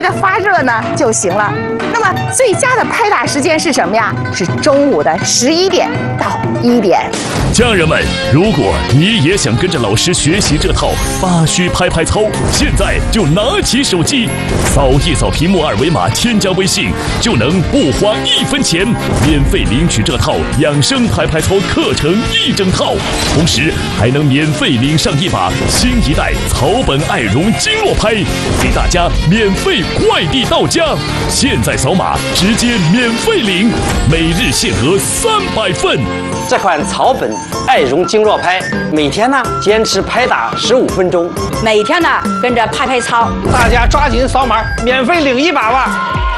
着发热呢就行了。那么最佳的拍打时间是什么呀？是中午的11点到1点。 家人们，如果你也想跟着老师学习这套8虚拍拍操，现在就拿起手机，扫一扫屏幕2维码，添加微信，就能不花1分钱，免费领取这套养生拍拍操课程1整套，同时还能免费领上一把新一代草本爱绒经络拍，给大家免费快递到家。现在扫码直接免费领，每日限额300份。 这款草本爱绒经络拍，每天呢坚持拍打15分钟， 每天呢跟着拍拍操， 大家抓紧扫码，免费领一把吧。